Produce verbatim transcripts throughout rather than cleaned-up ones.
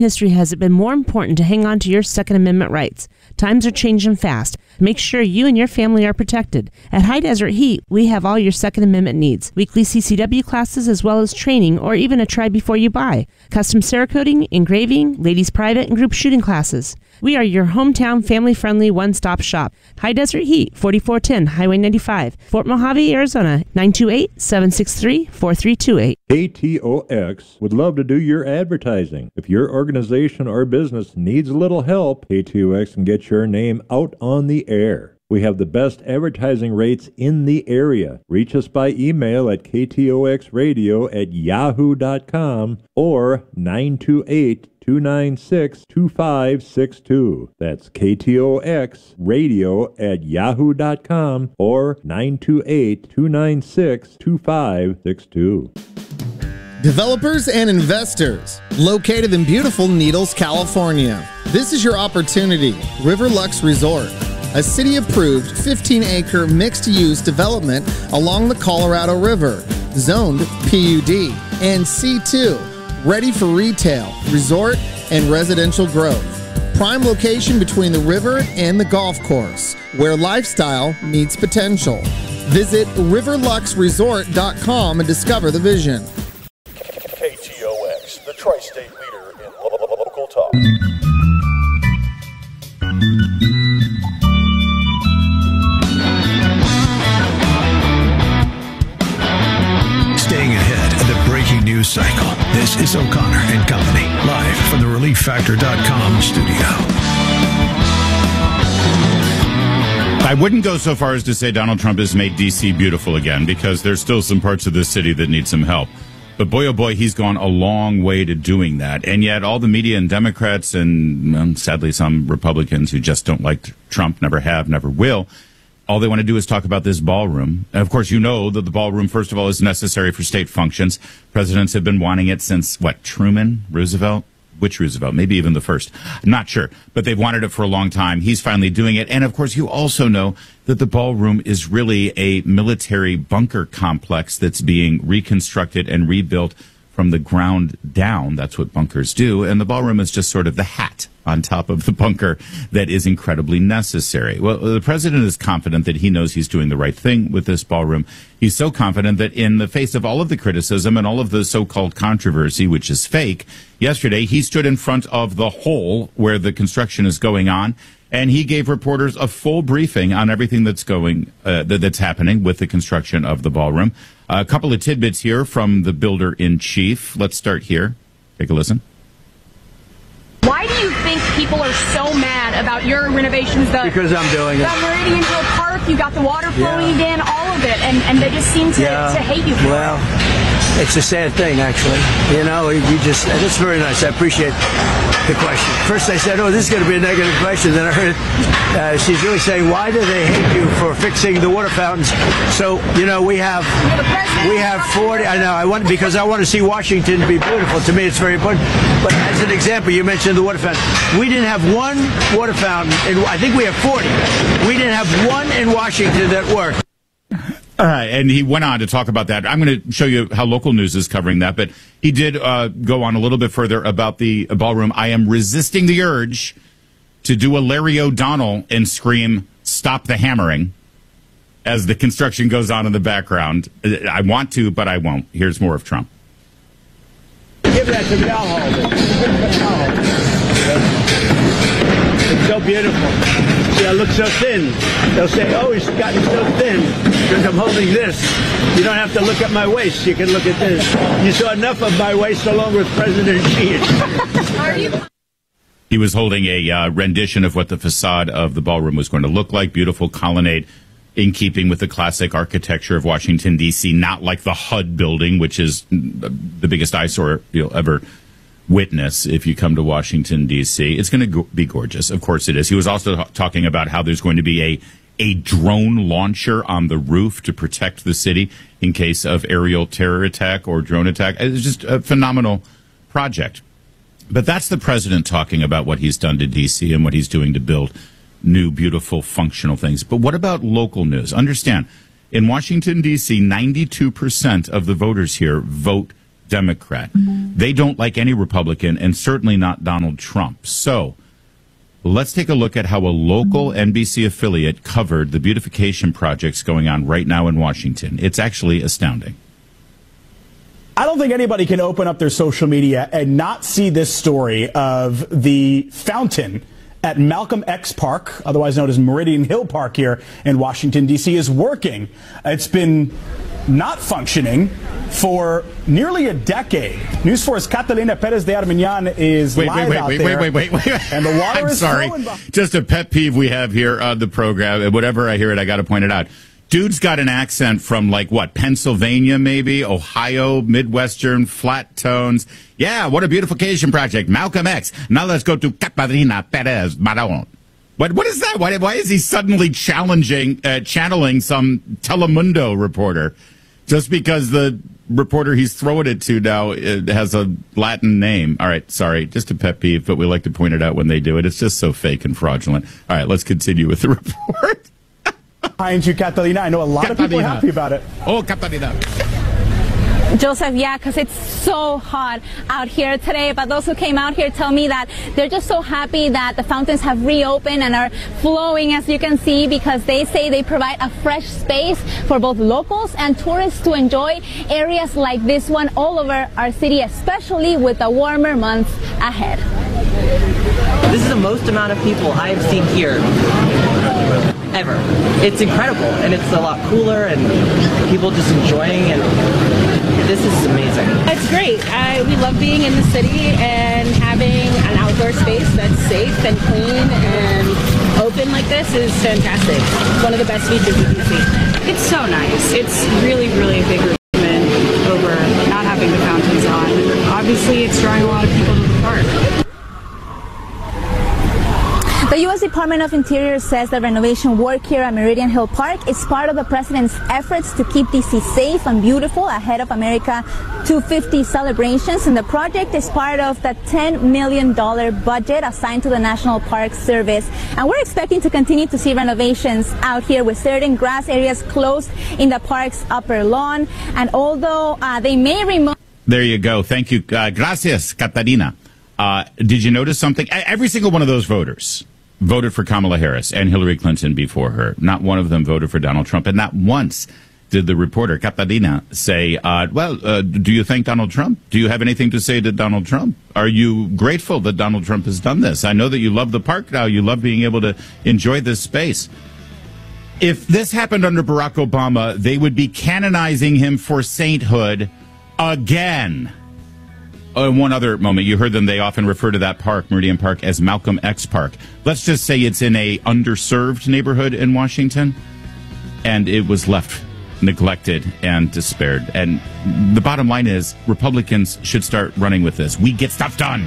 history has it been more important to hang on to your Second Amendment rights. Times are changing fast. Make sure you and your family are protected. At High Desert Heat, we have all your Second Amendment needs. Weekly C C W classes as well as training or even a try before you buy. Custom Cerakoting, engraving, ladies private and group shooting classes. We are your hometown family-friendly one-stop shop. High Desert Heat, forty-four ten Highway ninety-five, Fort Mojave, Arizona, nine two eight, seven six three, four three two eight. K T O X would love to do your advertising. If your organization or business needs a little help, K T O X can get your name out on the air. We have the best advertising rates in the area. Reach us by email at k t o x radio at yahoo dot com or nine two eight, two nine six, two five six two. That's K T O X radio at yahoo dot com or nine two eight, two nine six, two five six two. Developers and investors, located in beautiful Needles, California. This is your opportunity. Riverlux Resort, a city-approved fifteen acre mixed-use development along the Colorado River, zoned P U D and C two, ready for retail, resort, and residential growth. Prime location between the river and the golf course, where lifestyle meets potential. Visit riverlux resort dot com and discover the vision. K T O X, the tri-state leader in lo- lo- local talk. Staying ahead of the breaking news cycle. This is O'Connor and Company, live from the relief factor dot com studio. I wouldn't go so far as to say Donald Trump has made D C beautiful again, because there's still some parts of this city that need some help. But boy, oh boy, he's gone a long way to doing that. And yet all the media and Democrats and um, sadly some Republicans who just don't like Trump, never have, never will, all they want to do is talk about this ballroom. And of course, you know that the ballroom, first of all, is necessary for state functions. Presidents have been wanting it since, what, Truman, Roosevelt? Which Roosevelt? Maybe even the first. I'm not sure. But they've wanted it for a long time. He's finally doing it. And of course, you also know that the ballroom is really a military bunker complex that's being reconstructed and rebuilt from the ground down. That's what bunkers do. And the ballroom is just sort of the hat on top of the bunker that is incredibly necessary. Well, the president is confident that he knows he's doing the right thing with this ballroom. He's so confident that in the face of all of the criticism and all of the so-called controversy, which is fake, yesterday he stood in front of the hole where the construction is going on, and he gave reporters a full briefing on everything that's going, uh, that's happening with the construction of the ballroom. A couple of tidbits here from the builder-in-chief. Let's start here. Take a listen. Why do you think people are so mad about your renovations? The, because I'm doing it. The Meridian Hill Park, you got the water flowing yeah. again, all of it, and, and they just seem to, yeah. to hate you for well, it. Well, it's a sad thing, actually. You know, you just, that's very nice. I appreciate the question. First I said, oh, this is going to be a negative question. Then I heard uh, she's really saying, why do they hate you for fixing the water fountains? So, you know, we have we have forty, I know, I want, because I want to see Washington be beautiful. To me, it's very important. But as an example, you mentioned the water fountain. We didn't have one water fountain, in, I think we have forty. We didn't have one in Washington that worked. All right, and he went on to talk about that. I'm going to show you how local news is covering that, but he did uh, go on a little bit further about the ballroom. I am resisting the urge to do a Larry O'Donnell and scream, "Stop the hammering," as the construction goes on in the background. I want to, but I won't. Here's more of Trump. Give that to me, I'll hold it. I'll hold it. It's so beautiful. See, I look so thin. They'll say, oh, he's gotten so thin because I'm holding this. You don't have to look at my waist. You can look at this. You saw enough of my waist along with President Xi. He was holding a uh, rendition of what the facade of the ballroom was going to look like. Beautiful colonnade in keeping with the classic architecture of Washington, D C, not like the H U D building, which is the biggest eyesore you'll ever witness if you come to Washington, D C. It's going to go- be gorgeous. Of course it is. He was also t- talking about how there's going to be a, a drone launcher on the roof to protect the city in case of aerial terror attack or drone attack. It's just a phenomenal project. But that's the president talking about what he's done to D C and what he's doing to build new, beautiful, functional things. But what about local news? Understand, in Washington, D C, ninety-two percent of the voters here vote Democrat. They don't like any Republican, and certainly not Donald Trump. So let's take a look at how a local N B C affiliate covered the beautification projects going on right now in Washington. It's actually astounding. I don't think anybody can open up their social media and not see this story of the fountain at Malcolm X Park, otherwise known as Meridian Hill Park here in Washington, D C, is working. It's been not functioning for nearly a decade. News four's Catalina Perez de Arminian is wait, live wait, wait, out wait, there. Wait, wait, wait, wait. And the water I'm is sorry. flowing by. Just a pet peeve we have here on the program. Whatever I hear it, I got to point it out. Dude's got an accent from, like, what, Pennsylvania, maybe? Ohio, Midwestern, flat tones. Yeah, what a beautification project. Malcolm X. Now let's go to Catalina Perez Maron. What, what is that? Why, why is he suddenly challenging, uh, channeling some Telemundo reporter? Just because the reporter he's throwing it to now it has a Latin name. All right, sorry, just a pet peeve, but we like to point it out when they do it. It's just so fake and fraudulent. All right, let's continue with the report. Hi, and you, Catalina. I know a lot Catalina. of people are happy about it. Oh, Catalina. Joseph, yeah, because it's so hot out here today. But those who came out here tell me that they're just so happy that the fountains have reopened and are flowing, as you can see, because they say they provide a fresh space for both locals and tourists to enjoy areas like this one all over our city, especially with the warmer months ahead. This is the most amount of people I have seen here ever. It's incredible, and it's a lot cooler, and people just enjoying, and this is amazing. It's great. I, we love being in the city and having an outdoor space that's safe and clean and open like this is fantastic. It's one of the best features of D C. It's so nice. It's really, really a big improvement over not having the fountains on. Obviously, it's drawing a lot of people to the park. The U S Department of Interior says the renovation work here at Meridian Hill Park is part of the president's efforts to keep D C safe and beautiful ahead of America two fifty celebrations, and the project is part of the ten million dollars budget assigned to the National Park Service. And we're expecting to continue to see renovations out here with certain grass areas closed in the park's upper lawn. And although uh, they may remove... There you go. Thank you. Uh, gracias, Catalina. Uh, did you notice something? Every single one of those voters voted for Kamala Harris and Hillary Clinton before her. Not one of them voted for Donald Trump. And not once did the reporter, Catalina, say, uh, well, uh, do you thank Donald Trump? Do you have anything to say to Donald Trump? Are you grateful that Donald Trump has done this? I know that you love the park now. You love being able to enjoy this space. If this happened under Barack Obama, they would be canonizing him for sainthood again. Uh, one other moment, you heard them, they often refer to that park, Meridian Park, as Malcolm X Park. Let's just say it's in a underserved neighborhood in Washington, and it was left neglected and despaired. And the bottom line is, Republicans should start running with this. We get stuff done.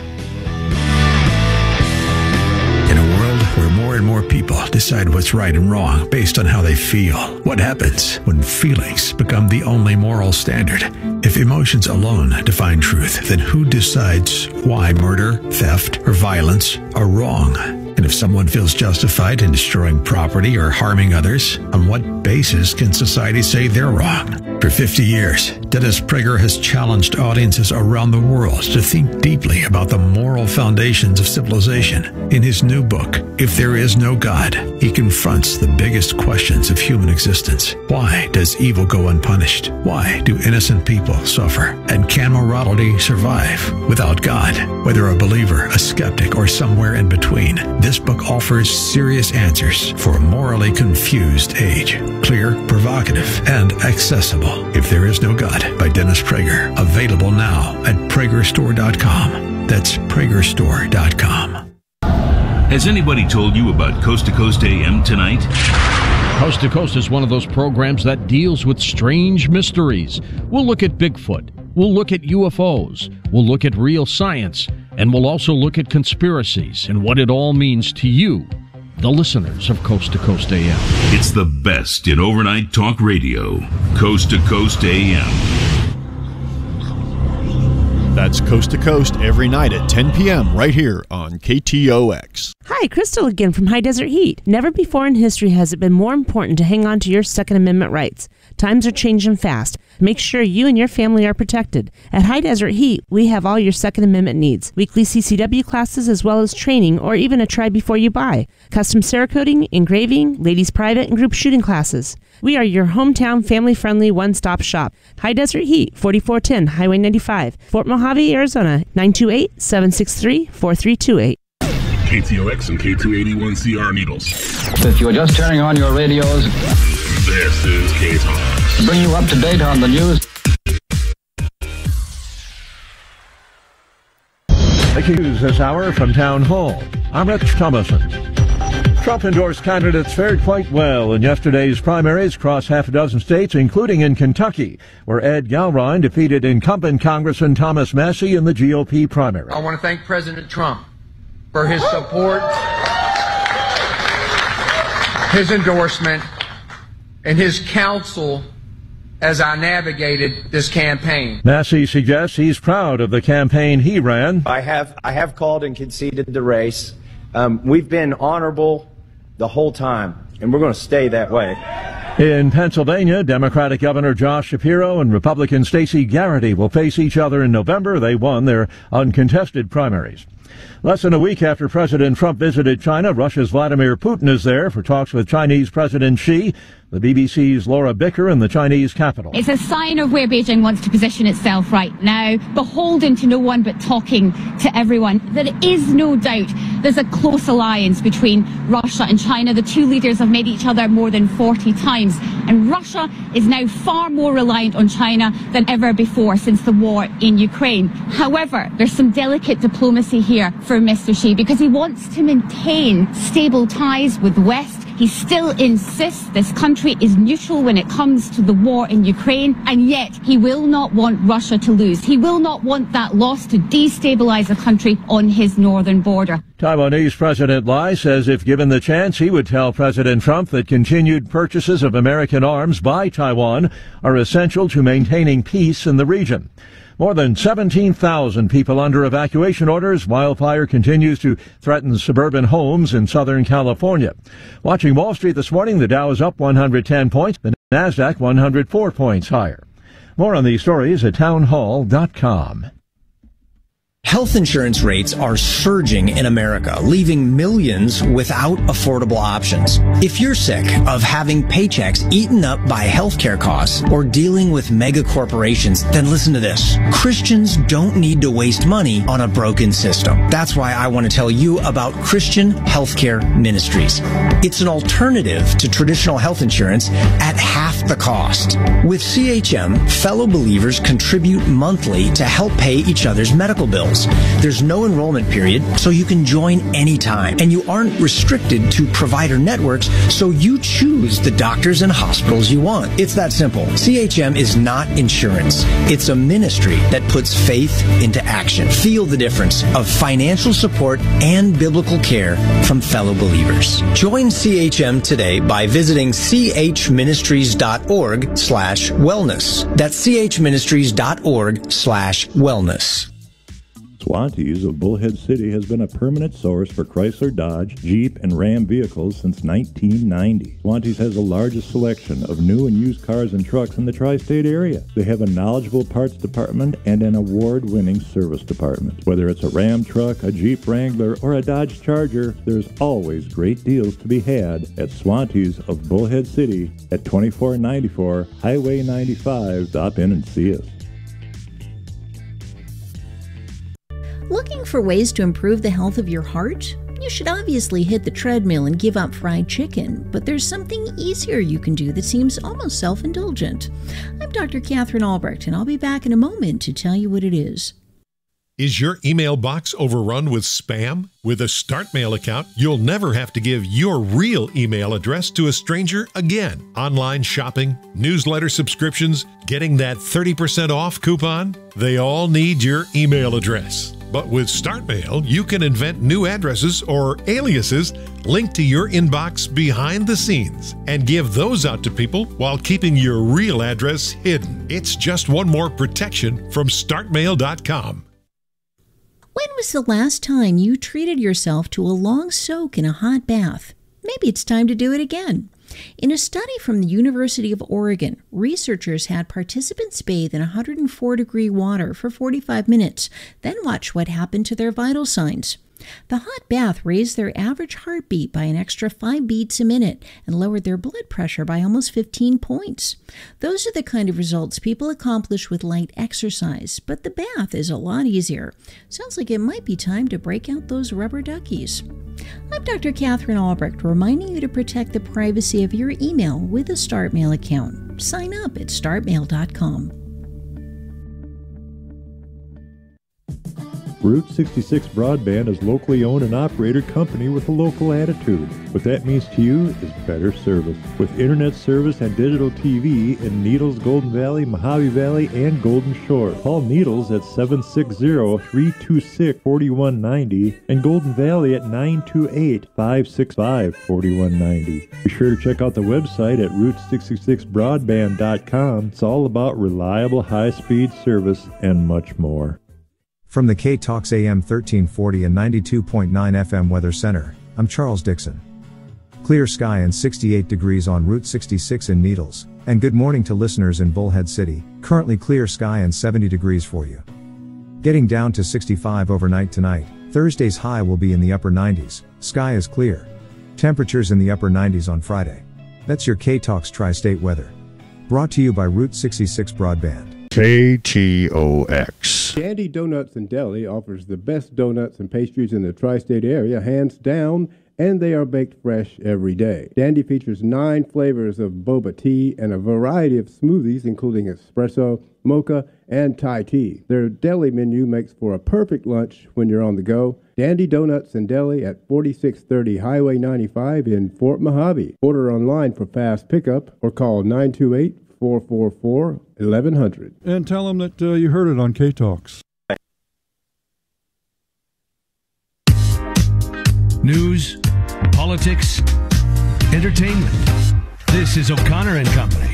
In a world where more and more people decide what's right and wrong based on how they feel, what happens when feelings become the only moral standard? If emotions alone define truth, then who decides why murder, theft, or violence are wrong? And if someone feels justified in destroying property or harming others, on what basis can society say they're wrong? For fifty years, Dennis Prager has challenged audiences around the world to think deeply about the moral foundations of civilization. In his new book, If There Is No God, he confronts the biggest questions of human existence. Why does evil go unpunished? Why do innocent people suffer? And can morality survive without God? Whether a believer, a skeptic, or somewhere in between, this book offers serious answers for a morally confused age. Clear, provocative, and accessible. If There Is No God by Dennis Prager. Available now at Prager Store dot com. That's Prager Store dot com. Has anybody told you about Coast to Coast A M tonight? Coast to Coast is one of those programs that deals with strange mysteries. We'll look at Bigfoot. We'll look at U F Os. We'll look at real science. And we'll also look at conspiracies and what it all means to you, the listeners of Coast to Coast A M. It's the best in overnight talk radio. Coast to Coast A M. That's Coast to Coast every night at ten p.m. right here on K T O X. Hi, Crystal again from High Desert Heat. Never before in history has it been more important to hang on to your Second Amendment rights. Times are changing fast. Make sure you and your family are protected. At High Desert Heat, we have all your Second Amendment needs. Weekly C C W classes as well as training or even a try before you buy. Custom Cerakoting, engraving, ladies private and group shooting classes. We are your hometown family-friendly one-stop shop. High Desert Heat, forty-four ten Highway ninety-five, Fort Mojave, Arizona, nine two eight, seven six three, four three two eight. K T O X and K two eighty-one C R Needles. If you are just turning on your radios, this is K-Talks. To bring you up to date on the news. Breaking news this hour from Town Hall. I'm Rich Thomason. Trump-endorsed candidates fared quite well in yesterday's primaries across half a dozen states, including in Kentucky, where Ed Galrine defeated incumbent Congressman Thomas Massie in the G O P primary. I want to thank President Trump for his support, his endorsement, and his counsel as I navigated this campaign. Massie suggests he's proud of the campaign he ran. I have I have called and conceded the race. Um, we've been honorable the whole time, and we're going to stay that way. In Pennsylvania, Democratic Governor Josh Shapiro and Republican Stacey Garrity will face each other in November. They won their uncontested primaries. Less than a week after President Trump visited China, Russia's Vladimir Putin is there for talks with Chinese President Xi. The B B C's Laura Bicker in the Chinese capital. It's a sign of where Beijing wants to position itself right now, beholden to no one but talking to everyone. There is no doubt there's a close alliance between Russia and China. The two leaders have met each other more than forty times, and Russia is now far more reliant on China than ever before since the war in Ukraine. However, there's some delicate diplomacy here for Mister Xi because he wants to maintain stable ties with the West. He still insists this country is neutral when it comes to the war in Ukraine, and yet he will not want Russia to lose. He will not want that loss to destabilize a country on his northern border. Taiwanese President Lai says if given the chance, he would tell President Trump that continued purchases of American arms by Taiwan are essential to maintaining peace in the region. More than seventeen thousand people under evacuation orders. Wildfire continues to threaten suburban homes in Southern California. Watching Wall Street this morning, the Dow is up one hundred ten points, the NASDAQ one hundred four points higher. More on these stories at townhall dot com. Health insurance rates are surging in America, leaving millions without affordable options. If you're sick of having paychecks eaten up by healthcare costs or dealing with mega corporations, then listen to this. Christians don't need to waste money on a broken system. That's why I want to tell you about Christian Healthcare Ministries. It's an alternative to traditional health insurance at half the cost. With C H M, fellow believers contribute monthly to help pay each other's medical bills. There's no enrollment period, so you can join anytime. And you aren't restricted to provider networks, so you choose the doctors and hospitals you want. It's that simple. C H M is not insurance. It's a ministry that puts faith into action. Feel the difference of financial support and biblical care from fellow believers. Join C H M today by visiting chministries.org slash wellness. That's chministries.org slash wellness. Swantees of Bullhead City has been a permanent source for Chrysler, Dodge, Jeep, and Ram vehicles since nineteen ninety. Swantees has the largest selection of new and used cars and trucks in the tri-state area. They have a knowledgeable parts department and an award-winning service department. Whether it's a Ram truck, a Jeep Wrangler, or a Dodge Charger, there's always great deals to be had at Swantees of Bullhead City at twenty-four ninety-four Highway ninety-five. Stop in and see us. Looking for ways to improve the health of your heart? You should obviously hit the treadmill and give up fried chicken, but there's something easier you can do that seems almost self-indulgent. I'm Doctor Catherine Albrecht, and I'll be back in a moment to tell you what it is. Is your email box overrun with spam? With a StartMail account, you'll never have to give your real email address to a stranger again. Online shopping, newsletter subscriptions, getting that thirty percent off coupon, they all need your email address. But with StartMail, you can invent new addresses or aliases linked to your inbox behind the scenes and give those out to people while keeping your real address hidden. It's just one more protection from start mail dot com. When was the last time you treated yourself to a long soak in a hot bath? Maybe it's time to do it again. In a study from the University of Oregon, researchers had participants bathe in one hundred four degree water for forty-five minutes, then watch what happened to their vital signs. The hot bath raised their average heartbeat by an extra five beats a minute and lowered their blood pressure by almost fifteen points. Those are the kind of results people accomplish with light exercise, but the bath is a lot easier. Sounds like it might be time to break out those rubber duckies. I'm Doctor Catherine Albrecht, reminding you to protect the privacy of your email with a StartMail account. Sign up at start mail dot com. Route sixty-six Broadband is a locally owned and operated company with a local attitude. What that means to you is better service. With internet service and digital T V in Needles, Golden Valley, Mojave Valley, and Golden Shore. Call Needles at seven six zero, three two six, four one nine zero and Golden Valley at nine two eight, five six five, four one nine zero. Be sure to check out the website at route sixty-six broadband dot com. It's all about reliable high-speed service and much more. From the K-Talks A M thirteen forty and ninety-two point nine F M Weather Center, I'm Charles Dixon. Clear sky and sixty-eight degrees on Route sixty-six in Needles, and good morning to listeners in Bullhead City, currently clear sky and seventy degrees for you. Getting down to sixty-five overnight tonight, Thursday's high will be in the upper nineties, sky is clear. Temperatures in the upper nineties on Friday. That's your K-Talks Tri-State weather. Brought to you by Route sixty-six Broadband. K T O X. Dandy Donuts and Deli offers the best donuts and pastries in the tri-state area, hands down, and they are baked fresh every day. Dandy features nine flavors of boba tea and a variety of smoothies, including espresso, mocha, and Thai tea. Their deli menu makes for a perfect lunch when you're on the go. Dandy Donuts and Deli at forty-six thirty Highway ninety-five in Fort Mojave. Order online for fast pickup or call nine two eight, four four four, eleven hundred. And tell them that uh, you heard it on K-Talks. News, politics, entertainment. This is O'Connor and Company.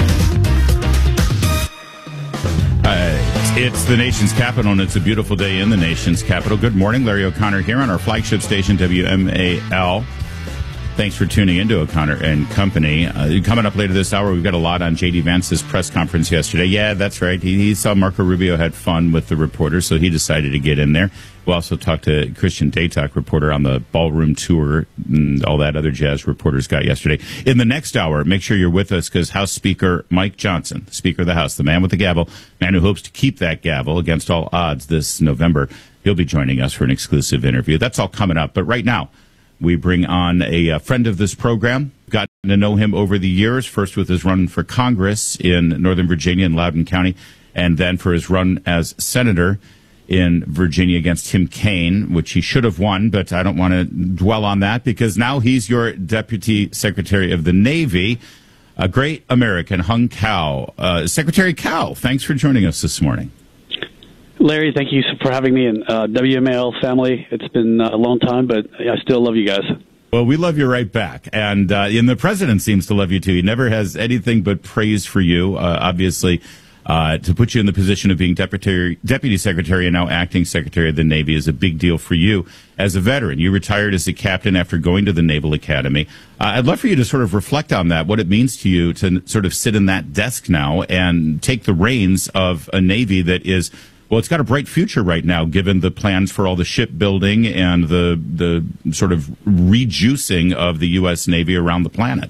Uh, it's the nation's capital, and it's a beautiful day in the nation's capital. Good morning, Larry O'Connor here on our flagship station, W M A L. Thanks for tuning into O'Connor and Company. Uh, coming up later this hour, we've got a lot on J D. Vance's press conference yesterday. Yeah, that's right. He, he saw Marco Rubio had fun with the reporters, so he decided to get in there. We'll also talk to Christian Daytalk, reporter on the ballroom tour and all that other jazz reporters got yesterday. In the next hour, make sure you're with us because House Speaker Mike Johnson, Speaker of the House, the man with the gavel, man who hopes to keep that gavel against all odds this November, he'll be joining us for an exclusive interview. That's all coming up. But right now, we bring on a, a friend of this program. Gotten to know him over the years, first with his run for Congress in Northern Virginia in Loudoun County, and then for his run as senator in Virginia against Tim Kaine, which he should have won, but I don't want to dwell on that because now he's your Deputy Secretary of the Navy, a great American, Hung Cao. Uh, Secretary Cao, thanks for joining us this morning. Larry, thank you for having me, and uh, W M A L family. It's been uh, a long time, but I still love you guys. Well, we love you right back, and uh, and the president seems to love you too. He never has anything but praise for you. Uh, obviously, uh, to put you in the position of being deputy deputy secretary and now acting secretary of the Navy is a big deal for you as a veteran. You retired as a captain after going to the Naval Academy. Uh, I'd love for you to sort of reflect on that, what it means to you to sort of sit in that desk now and take the reins of a Navy that is. Well, it's got a bright future right now, given the plans for all the shipbuilding and the the sort of rejuicing of the U S. Navy around the planet.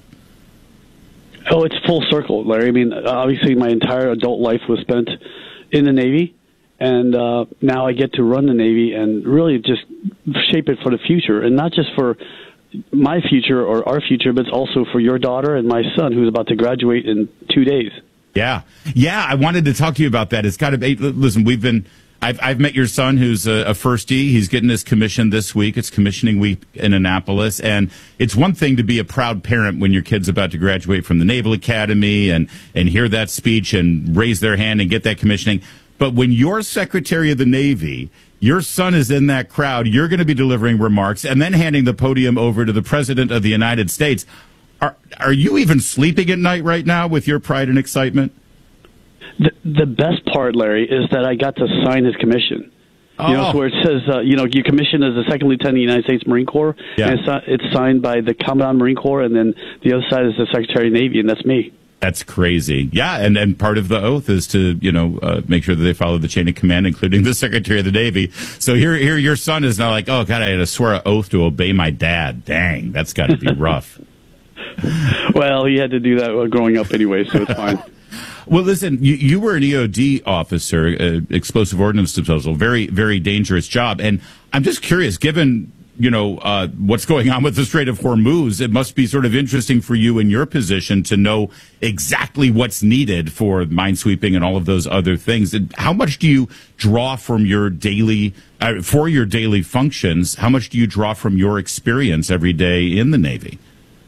Oh, it's full circle, Larry. I mean, obviously, my entire adult life was spent in the Navy, and uh, now I get to run the Navy and really just shape it for the future, and not just for my future or our future, but it's also for your daughter and my son, who's about to graduate in two days. Yeah. Yeah, I wanted to talk to you about that. It's got to be, listen, we've been, I've, I've met your son who's a, a firstie. He's getting his commission this week. It's commissioning week in Annapolis. And it's one thing to be a proud parent when your kid's about to graduate from the Naval Academy and, and hear that speech and raise their hand and get that commissioning. But when you're Secretary of the Navy, your son is in that crowd, you're going to be delivering remarks and then handing the podium over to the President of the United States. Are are you even sleeping at night right now with your pride and excitement? The, the best part, Larry, is that I got to sign his commission. You know, it's where it says, uh, you know, you commissioned as a second lieutenant of the United States Marine Corps, Yeah. and it's, it's signed by the Commandant Marine Corps, and then the other side is the Secretary of the Navy, and that's me. That's crazy. Yeah, and, and part of the oath is to, you know, uh, make sure that they follow the chain of command, including the Secretary of the Navy. So here, here, your son is now like, oh, God, I had to swear an oath to obey my dad. Dang, that's got to be rough. Well, he had to do that growing up anyway, so it's fine. Well, listen, you, you were an E O D officer, uh, explosive ordnance disposal, very, very dangerous job. And I'm just curious, given, you know, uh, what's going on with the Strait of Hormuz, it must be sort of interesting for you in your position to know exactly what's needed for minesweeping and all of those other things. And how much do you draw from your daily, uh, for your daily functions, how much do you draw from your experience every day in the Navy?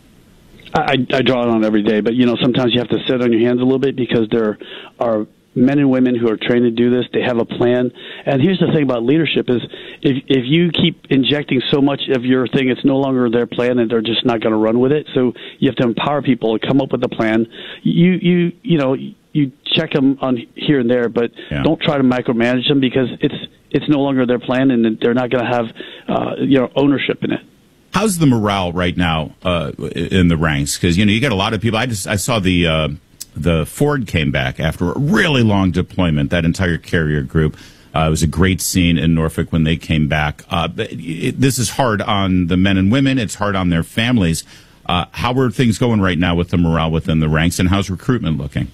I, I draw it on every day, but, you know, sometimes you have to sit on your hands a little bit because there are men and women who are trained to do this. They have a plan. And here's the thing about leadership is if if you keep injecting so much of your thing, it's no longer their plan and they're just not going to run with it. So you have to empower people to come up with a plan. You, you, you know, you check them on here and there, but Yeah. don't try to micromanage them because it's, it's no longer their plan and they're not going to have, uh, you know, ownership in it. How's the morale right now uh, in the ranks? Because, you know, you got a lot of people. I just I saw the uh, the Ford came back after a really long deployment, that entire carrier group. Uh, it was a great scene in Norfolk when they came back. Uh, but it, this is hard on the men and women. It's hard on their families. Uh, how are things going right now with the morale within the ranks, and how's recruitment looking?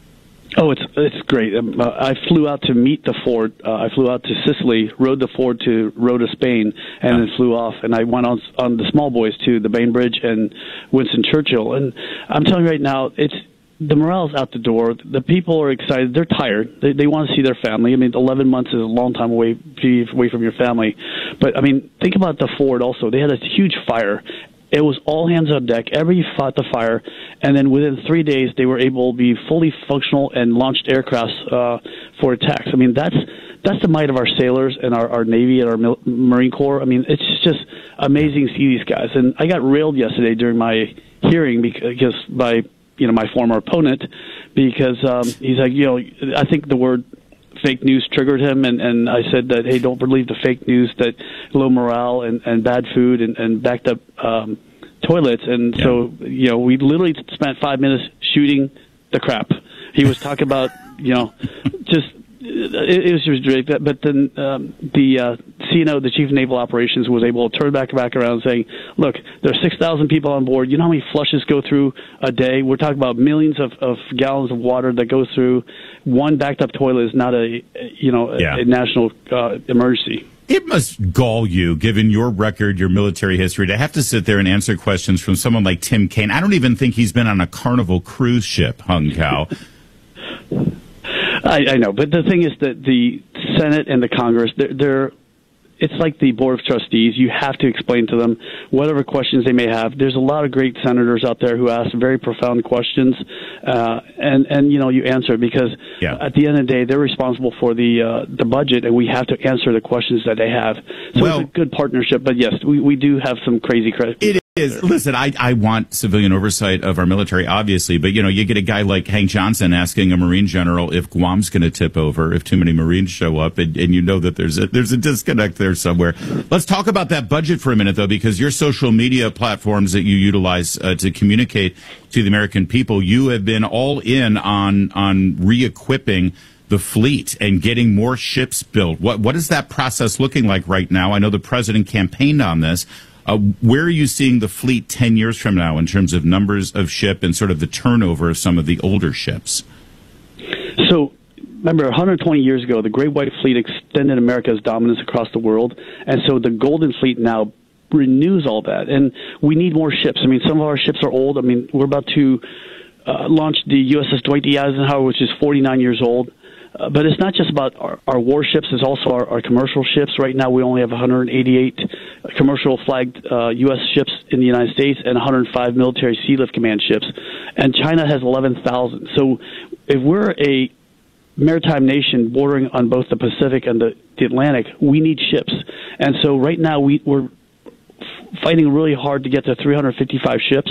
Oh, it's it's great. Um, uh, I flew out to meet the Ford. Uh, I flew out to Sicily, rode the Ford to Rota, Spain, and then flew off. And I went on on the small boys to the Bainbridge and Winston Churchill. And I'm telling you right now, it's the morale's out the door. The people are excited. They're tired. They they want to see their family. I mean, eleven months is a long time away away from your family. But I mean, think about the Ford. Also, they had a huge fire. It was all hands on deck. Everybody fought the fire, and then within three days, they were able to be fully functional and launched aircrafts uh, for attacks. I mean, that's that's the might of our sailors and our, our Navy and our Mil- Marine Corps. I mean, it's just amazing to see these guys. And I got railed yesterday during my hearing because by you know my former opponent because um, he's like, you know, I think the word fake news triggered him, and, and I said that, hey, don't believe the fake news, that low morale and, and bad food and, and backed up um, toilets. And yeah. so, you know, we literally spent five minutes shooting the crap. He was talking about, you know, just, it, it was just great. But then um, the uh, C N O, the Chief of Naval Operations, was able to turn back back around saying, look, there are six thousand people on board. You know how many flushes go through a day? We're talking about millions of, of gallons of water that goes through. One backed up toilet is not a, you know, a, Yeah. a national uh, emergency. It must gall you, given your record, your military history, to have to sit there and answer questions from someone like Tim Kaine. I don't even think he's been on a Carnival cruise ship, Hung Cow. I, I know, but the thing is that the Senate and the Congress, they're, they're it's like the Board of Trustees. You have to explain to them whatever questions they may have. There's a lot of great senators out there who ask very profound questions, uh, and and you know you answer because Yeah. at the end of the day they're responsible for the uh, the budget, and we have to answer the questions that they have. So Well- it's a good partnership. But yes, we, we do have some crazy credit. It is. Listen, I, I want civilian oversight of our military, obviously, but, you know, you get a guy like Hank Johnson asking a Marine general if Guam's going to tip over if too many Marines show up, and, and you know that there's a, there's a disconnect there somewhere. Let's talk about that budget for a minute, though, because your social media platforms that you utilize uh, to communicate to the American people, you have been all in on, on re-equipping the fleet and getting more ships built. What What is that process looking like right now? I know the president campaigned on this. Uh, where are you seeing the fleet ten years from now in terms of numbers of ship and sort of the turnover of some of the older ships? So, remember, one hundred twenty years ago, the Great White Fleet extended America's dominance across the world, and so the Golden Fleet now renews all that. And we need more ships. I mean, some of our ships are old. I mean, we're about to uh, launch the U S S Dwight D. Eisenhower, which is forty-nine years old. Uh, but it's not just about our, our warships. It's also our, our commercial ships. Right now, we only have one hundred eighty-eight commercial flagged uh, U S ships in the United States and one hundred five military Sea Lift Command ships. And China has eleven thousand. So if we're a maritime nation bordering on both the Pacific and the, the Atlantic, we need ships. And so right now, we, we're fighting really hard to get to three hundred fifty-five ships.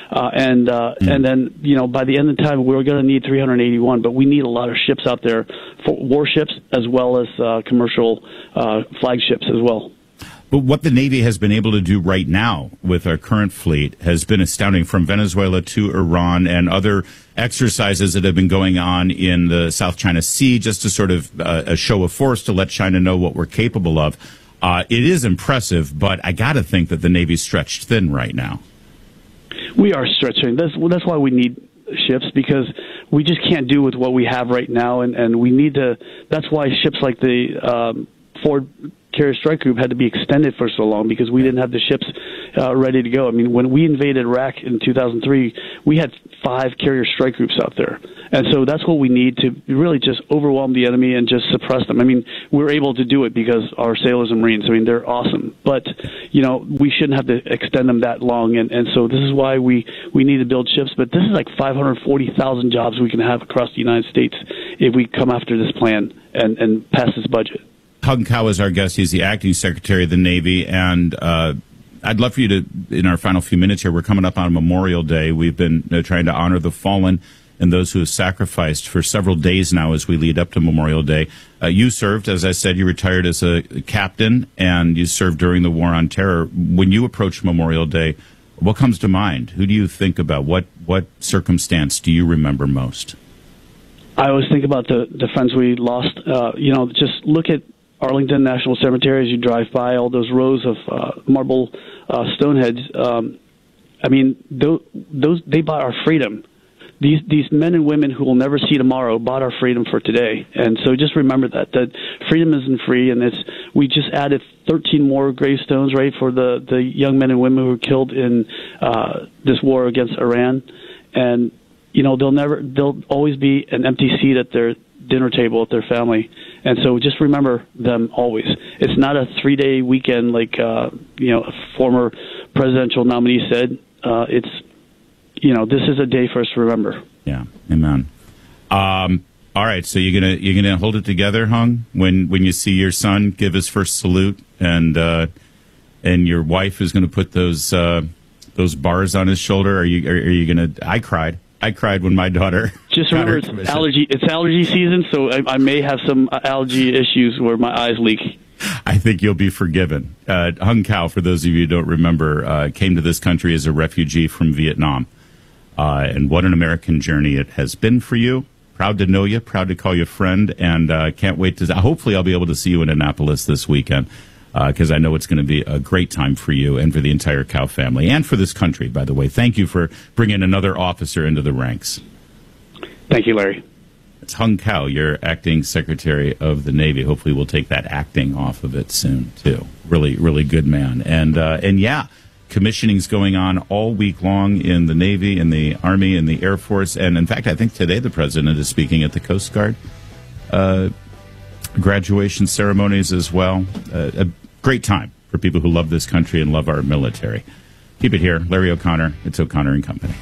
Uh, and uh, mm. and then, you know, by the end of the time, we're going to need three hundred eighty-one, but we need a lot of ships out there, for warships as well as uh, commercial uh, flagships as well. But what the Navy has been able to do right now with our current fleet has been astounding, from Venezuela to Iran and other exercises that have been going on in the South China Sea, just to sort of uh, a show of force to let China know what we're capable of. Uh, it is impressive, but I got to think that the Navy's stretched thin right now. We are stretching. That's, well, that's why we need ships, because we just can't do with what we have right now, and, and we need to. That's why ships like the um, Ford Carrier Strike Group had to be extended for so long, because we didn't have the ships uh, ready to go. I mean, when we invaded Iraq in two thousand three, we had five Carrier Strike Groups out there. And so that's what we need to really just overwhelm the enemy and just suppress them. I mean, we're able to do it because our sailors and Marines, I mean, they're awesome. But, you know, we shouldn't have to extend them that long. And, and so this is why we, we need to build ships. But this is like five hundred forty thousand jobs we can have across the United States if we come after this plan and, and pass this budget. Hung Kao is our guest. He's the acting secretary of the Navy. And uh, I'd love for you to, in our final few minutes here, we're coming up on Memorial Day. We've been uh, trying to honor the fallen and those who have sacrificed for several days now as we lead up to Memorial Day. Uh, you served, as I said, you retired as a captain, and you served during the War on Terror. When you approach Memorial Day, what comes to mind? Who do you think about? What, what circumstance do you remember most? I always think about the, the friends we lost. Uh, you know, just look at Arlington National Cemetery as you drive by, all those rows of uh, marble uh, stoneheads. Um, I mean, those, those they bought our freedom. These these men and women who will never see tomorrow bought our freedom for today. And so just remember that, that freedom isn't free. And it's we just added thirteen more gravestones, right, for the, the young men and women who were killed in uh, this war against Iran. And, you know, they'll never, they'll always be an empty seat at their dinner table at their family. And so just remember them always. It's not a three-day weekend like, uh, you know, a former presidential nominee said. Uh, it's, you know, this is a day for us to remember. Yeah, amen. Um, all right, so you're gonna you're gonna hold it together, Hung, when when you see your son give his first salute, and uh, and your wife is gonna put those uh, those bars on his shoulder. Are you are, are you gonna? I cried. I cried when my daughter. Just remember, it's commission. allergy. It's allergy season, so I, I may have some allergy issues where my eyes leak. I think you'll be forgiven. Uh, Hung Kao, for those of you who don't remember, uh, came to this country as a refugee from Vietnam. Uh, and what an American journey it has been for you. Proud to know you, proud to call you friend, and uh, can't wait to... Hopefully I'll be able to see you in Annapolis this weekend, because uh, I know it's going to be a great time for you and for the entire Kao family, and for this country, by the way. Thank you for bringing another officer into the ranks. Thank you, Larry. It's Hung Kao, your acting secretary of the Navy. Hopefully we'll take that acting off of it soon, too. Really, really good man. And, uh, and yeah... Commissioning's going on all week long in the Navy, in the Army, in the Air Force. And, in fact, I think today the President is speaking at the Coast Guard uh, graduation ceremonies as well. Uh, a great time for people who love this country and love our military. Keep it here. Larry O'Connor. It's O'Connor and Company.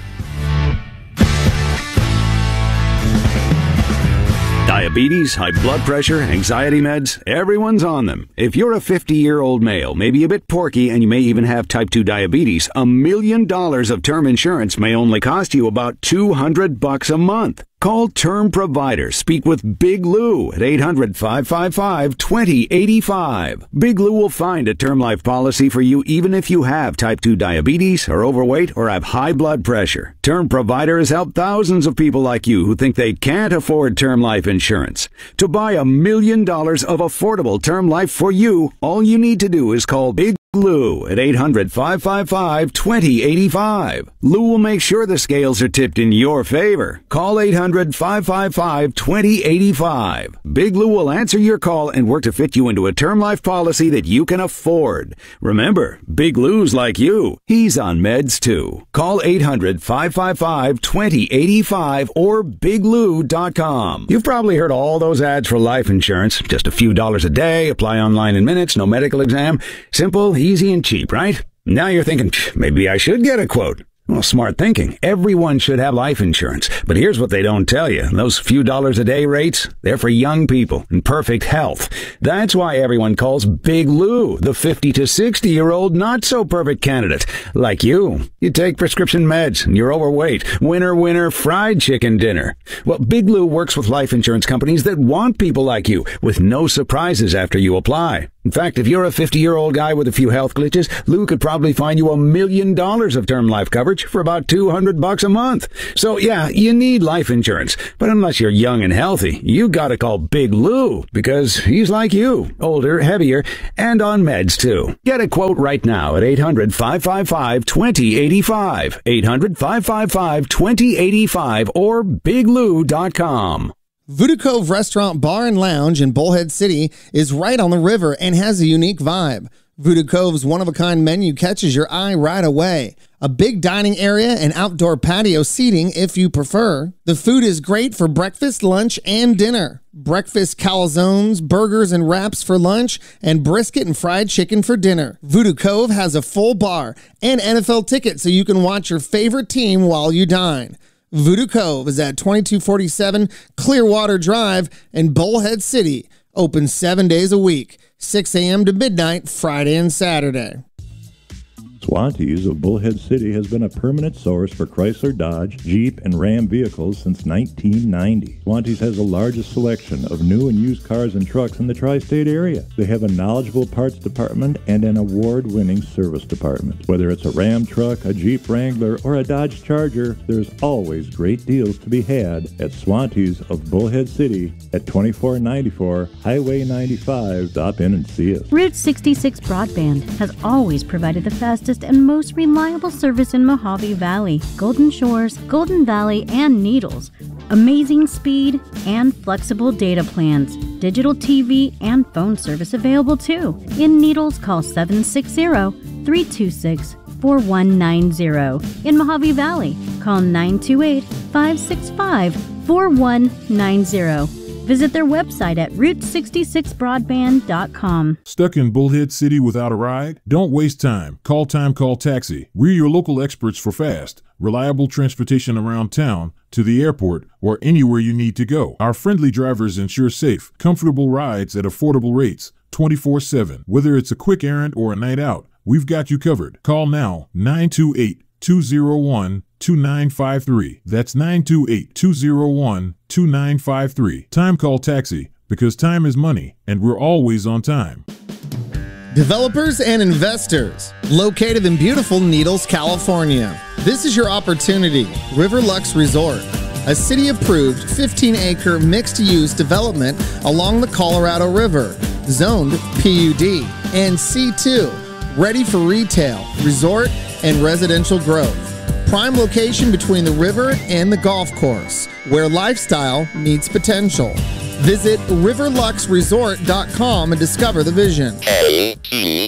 Diabetes, high blood pressure, anxiety meds, everyone's on them. If you're a fifty-year-old male, maybe a bit porky, and you may even have type two diabetes, a million dollars of term insurance may only cost you about two hundred bucks a month. Call Term Provider. Speak with Big Lou at eight hundred, five five five, two zero eight five. Big Lou will find a term life policy for you even if you have type two diabetes, are overweight, or have high blood pressure. Term Provider has helped thousands of people like you who think they can't afford term life insurance. To buy a million dollars of affordable term life for you, all you need to do is call Big Lou at eight hundred, five five five, two zero eight five. Lou will make sure the scales are tipped in your favor. Call eight hundred, five five five, two zero eight five. Big Lou will answer your call and work to fit you into a term life policy that you can afford. Remember, Big Lou's like you. He's on meds too. Call eight hundred, five five five, two zero eight five or big lou dot com. You've probably heard all those ads for life insurance. Just a few dollars a day, apply online in minutes, no medical exam. Simple, easy, and cheap, right? Now you're thinking, maybe I should get a quote. Well, smart thinking. Everyone should have life insurance. But here's what they don't tell you. Those few dollars a day rates, they're for young people in perfect health. That's why everyone calls Big Lou the fifty to sixty-year-old not-so-perfect candidate. Like you. You take prescription meds and you're overweight. Winner, winner, fried chicken dinner. Well, Big Lou works with life insurance companies that want people like you with no surprises after you apply. In fact, if you're a fifty-year-old guy with a few health glitches, Lou could probably find you a million dollars of term life coverage for about two hundred bucks a month. So yeah, you need life insurance. But unless you're young and healthy, you gotta call Big Lou because he's like you, older, heavier, and on meds too. Get a quote right now at eight hundred, five five five, two zero eight five, eight hundred, five five five, two zero eight five or big lou dot com. Voodoo Cove Restaurant, Bar and Lounge in Bullhead City is right on the river and has a unique vibe. Voodoo Cove's one-of-a-kind menu catches your eye right away. A big dining area and outdoor patio seating if you prefer. The food is great for breakfast, lunch, and dinner. Breakfast calzones, burgers and wraps for lunch, and brisket and fried chicken for dinner. Voodoo Cove has a full bar and N F L tickets so you can watch your favorite team while you dine. Voodoo Cove is at twenty-two forty-seven Clearwater Drive in Bullhead City. Open seven days a week, six a.m. to midnight, Friday and Saturday. Swantees of Bullhead City has been a permanent source for Chrysler, Dodge, Jeep, and Ram vehicles since nineteen ninety. Swantees has the largest selection of new and used cars and trucks in the tri-state area. They have a knowledgeable parts department and an award-winning service department. Whether it's a Ram truck, a Jeep Wrangler, or a Dodge Charger, there's always great deals to be had at Swantees of Bullhead City at twenty-four ninety-four Highway ninety-five. Stop in and see us. Route sixty-six Broadband has always provided the fastest and most reliable service in Mojave Valley, Golden Shores, Golden Valley, and Needles. Amazing speed and flexible data plans. Digital T V and phone service available too. In Needles, call seven six zero, three two six, four one nine zero. In Mojave Valley, call nine two eight, five six five, four one nine zero. Visit their website at route sixty-six broadband dot com. Stuck in Bullhead City without a ride? Don't waste time. Call Time Call Taxi. We're your local experts for fast, reliable transportation around town, to the airport, or anywhere you need to go. Our friendly drivers ensure safe, comfortable rides at affordable rates, twenty-four seven. Whether it's a quick errand or a night out, we've got you covered. Call now, nine two eight, two zero one, two nine five three. That's nine two eight, two zero one, two nine five three. Time Call Taxi, because time is money, and we're always on time. Developers and investors, located in beautiful Needles, California. This is your opportunity. Riverlux Resort, a city-approved fifteen acre mixed-use development along the Colorado River, zoned P U D and C two, ready for retail, resort, and residential growth. Prime location between the river and the golf course, where lifestyle meets potential. Visit river lux resort dot com and discover the vision. K T